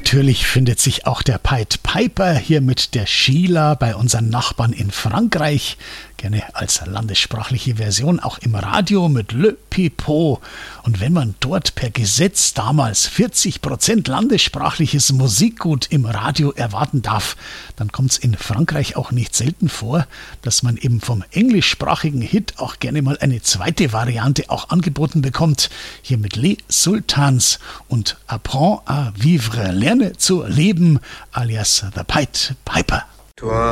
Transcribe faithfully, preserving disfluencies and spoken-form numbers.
natürlich findet sich auch der Pied Piper hier mit der Sheila bei unseren Nachbarn in Frankreich. Gerne als landessprachliche Version auch im Radio mit Le Pipeau. Und wenn man dort per Gesetz damals vierzig Prozent landessprachliches Musikgut im Radio erwarten darf, dann kommt es in Frankreich auch nicht selten vor, dass man eben vom englischsprachigen Hit auch gerne mal eine zweite Variante auch angeboten bekommt. Hier mit Les Sultans und Apprends à vivre, lerne zu leben, alias The Pied Piper. Toi